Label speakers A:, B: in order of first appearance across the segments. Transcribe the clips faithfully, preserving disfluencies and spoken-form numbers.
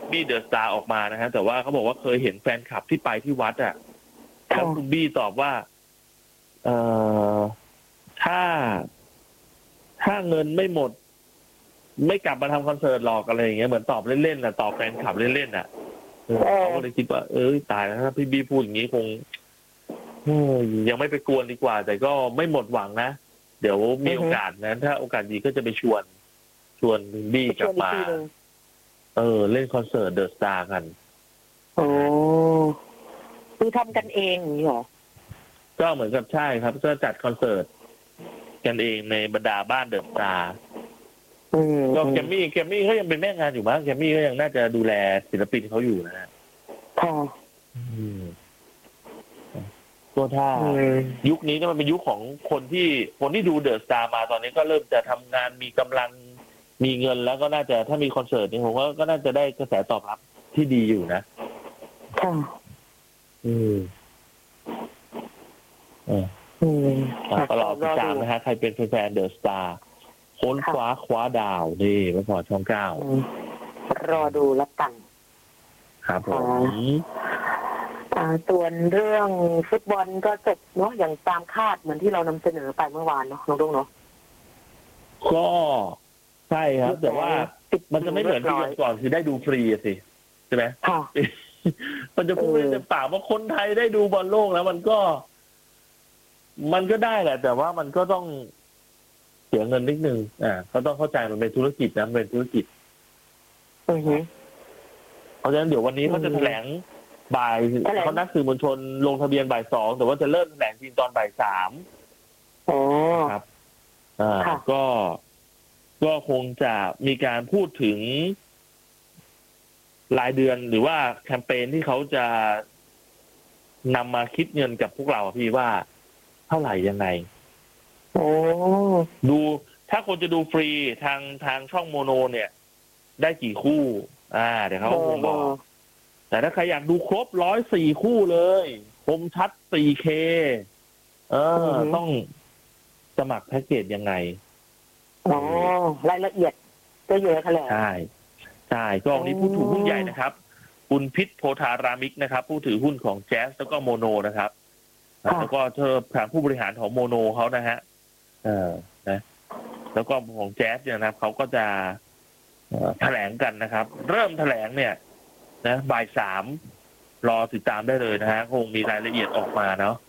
A: บี้เดอะสตาร์ออกมานะฮะแต่ว่าเขาบอกว่าเคยเห็นแฟนคลับที่ไปที่วัดอ่ะแล้วคุณบี้ตอบว่าเอ่อถ้าถ้าเงินไม่หมดไม่กลับมาทำคอนเสิร์ตหรอกอะไรอย่างเงี้ยเหมือนตอบเล่นๆนะตอบแฟนคลับเล่นๆน่ะเขาก็เลยคิดว่าเออตายแล้วถ้าพี่บี้พูดอย่างนี้คงยังไม่ไปกวนดีกว่าแต่ก็ไม่หมดหวังนะเดี๋ยวมีโอกาสนะถ้าโอกาสดีก็จะไปชวนชวนบี้กลับมาเออเล่นคอนเสิร์ตเดอะสตาร์กัน
B: โอ้คือทำกันเองอย่างนี้หรอ
A: ก็เหมือนกับใช่ครับก็จัดคอนเสิร์ตกันเองในบรรดาบ้านเดอะสตาร์ก็แกมมี่แกมมี่เขายังเป็นแม่งานอยู่มั้งแกมมี่ก็ยังน่าจะดูแลศิลปินเขาอยู่นะฮะ
B: ค่ะ
A: ก็ถ้ายุคนี้ก็มันเป็นยุคของคนที่คนที่ดูเดอะสตาร์มาตอนนี้ก็เริ่มจะทำงานมีกำลังมีเงินแล้วก็น่าจะถ้ามีคอนเสิร์ตนี่ผมว่าก็น่าจะได้กระแสตอบรับที่ดีอยู่นะ
B: ค่ะ
A: อืมอืมก็รอติดตามนะฮะใครเป็นแฟนเดอะสตาร์ค้นคว้าคว้าดาวนี่เมื่อก่อนช่องเก้าร
B: อดูแล้วกัน
A: ครับผม
B: ส่วนเรื่องฟุตบอลก็จบเนาะอย่างตามคาดเหมือนที่เรานำเสนอไปเมื่อวานเนาะน้องดุ้งเนาะ
A: ก็ใช่ครับแต่ว่ามันจะไม่เหมือนที่ก่อนคือได้ดูฟรีสิใช่ไหม
B: ค่ะ
A: มันจะพูดได้เต็มปากว่าคนไทยได้ดูบอลโลกแล้วมันก็ มันก็ได้แหละแต่ว่ามันก็ต้องเสียเงินนิดนึงอ่าเขาต้องเข้าใจมันเป็นธุรกิจนะเป็นธุรกิจ
B: อือฮึ
A: เพราะฉะนั้นเดี๋ยววันนี้เขาจะแถลงบ่ายเขานัดสื่อมวลชนลงทะเบียนบ่ายสองแต่ว่าจะเริ่มแถลงจริงตอนบ่ายสาม
B: อ๋อ
A: ครับอ่าก็ก็คงจะมีการพูดถึงรายเดือนหรือว่าแคมเปญที่เขาจะนำมาคิดเงินกับพวกเราพี่ว่าเท่าไหร่ยังไง
B: โอ้
A: ดูถ้าคนจะดูฟรีทางทางช่องโมโนเนี่ยได้กี่คู่อ่าเดี๋ยวเขาคงบอกแต่ถ้าใครอยากดูครบร้อยสี่คู่เลยคมชัด โฟร์เค เออต้องสมัครแพ็กเกจยังไง
B: อ๋อรายละเอียดก็เยอะแถลง
A: ใช่ใช่ก็วันนี้ผู้ถือหุ้นใหญ่นะครับคุณพิษโพธารามิกนะครับผู้ถือหุ้นของแจ๊สแล้วก็โมโนนะครับแล้วก็เธอทางผู้บริหารของโมโนเขานะฮะเออนะแล้วก็ของแจ๊สเนี่ยนะเขาก็จะแถลงกันนะครับ เริ่มแถลงเนี่ยนะบ่ายสามรอติดตามได้เลยนะฮะคงมีรายละเอียดออกมาเนาะ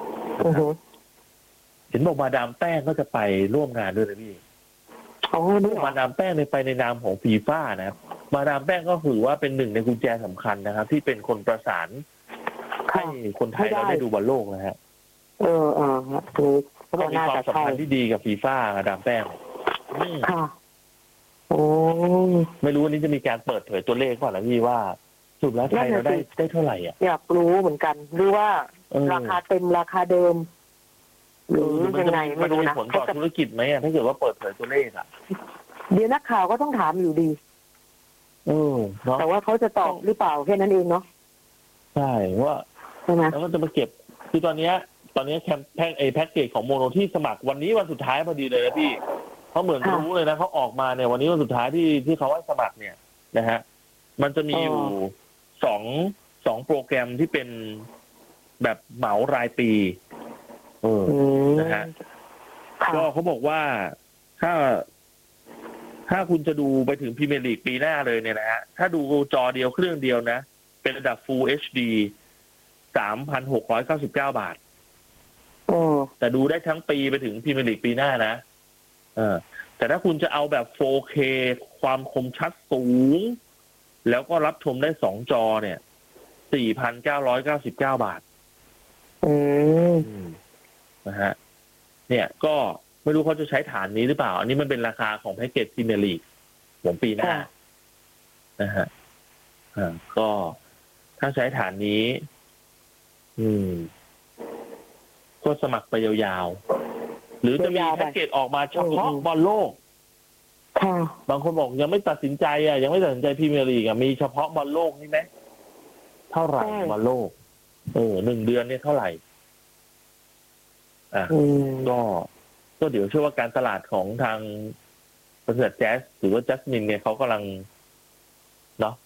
A: เห็นบอกมาดามแป้งก็จะไปร่วมงานด้วยนะพี่
B: อ๋อ
A: มาดามแป้งในไปในนามของฟีฟ่านะครับมาดามแป้งก็ถือว่าเป็นหนึ่งในกุญแจสำคัญนะครับ ที่เป็นคนประสานให้คนไทยเราได้ดูบอลโลกนะฮะ
B: เออเออคือ
A: ก็มีความสัมพันธ์ที่ดีกับฟีฟ่ามาดามแป้ง
B: ค่ะโอ้
A: ไม่รู้วันนี้จะมีการเปิดเผยตัวเลขก่อนนะพี่ว่าสุดแล้วไทยเราได้ได้เท่าไหร่อ่ะ
B: อยากรู้เหมือนกันหรือว่าราคาเต็มราคาเดิมหรือยังไงไม่รู้นะ
A: ผลต่อธุรกิจไหมอ่ะถ้าเกิดว่าเปิดเผยตัวเลขอ่ะ
B: เดี๋ยวนักข่าวก็ต้องถามอยู่ดี
A: เออ
B: แต่ว่าเขาจะตอบหรือเปล่าแค่นั้นเองเนาะ
A: ใช่ว่า
B: ใช่ไหม
A: แล้วก็จะมาเก็บคือตอนนี้ตอนนี้แคมแพ็กไอแพ็กเกจของโมโนที่สมัครวันนี้วันสุดท้ายพอดีเลยนะพี่เขาเหมือนรู้เลยนะเขาออกมาเนี่ยวันนี้วันสุดท้ายที่ที่เขาให้สมัครเนี่ยนะฮะมันจะมีอยู่สองสองโปรแกรมที่เป็นแบบเหมารายปีเออนะฮะก็เขาบอกว่าถ้าถ้าคุณจะดูไปถึงพรีเมียร์ลีกปีหน้าเลยเนี่ยนะฮะถ้าดูจอเดียวเครื่องเดียวนะเป็นระดับ Full เอช ดี สามพันหกร้อยเก้าสิบเก้า บาทแต่ดูได้ทั้งปีไปถึงพรีเมียร์ลีกปีหน้านะเออแต่ถ้าคุณจะเอาแบบ โฟร์เค ความคมชัดสูงแล้วก็รับชมได้สองจอเนี่ย สี่พันเก้าร้อยเก้าสิบเก้า บาท
B: อืม
A: นะฮะเนี่ยก็ไม่รู้เขาจะใช้ฐานนี้หรือเปล่าอันนี้มันเป็นราคาของแพ็กเกจพรีเมียร์ลีกของปีหน้านะฮะอ่าก็ถ้าใช้ฐานนี้อืมก็สมัครไปยาวๆหรือจะมีแพ็กเกจออกมาเฉพาะบอลโลกบางคนบอกยังไม่ตัดสินใจอ่ะยังไม่ตัดสินใจพรีเมียร์ลีกอ่ะมีเฉพาะบอลโลกนี่ไหมเท่าไหร่บอลโลกเออหนึ่งเดือนเนี่ยเท่าไหร่อ่ะก็ก็เดี๋ยวเชื่อว่าการตลาดของทางบริษัทแจ๊สหรือว่าจัสมินเนี่ยเขากำลังเนาะ